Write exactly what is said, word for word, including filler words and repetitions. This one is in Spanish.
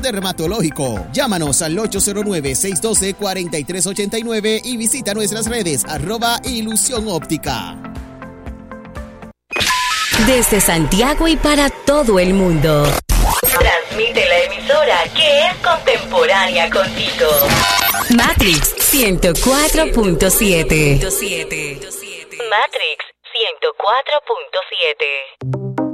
dermatológico. Llámanos al ocho cero nueve, seis uno dos, cuatro tres ocho nueve y visita nuestras redes arroba Ilusión Óptica. Desde Santiago y para todo el mundo. Transmite la emisora que es contemporánea contigo. Matrix ciento cuatro punto siete. Matrix ciento cuatro punto siete.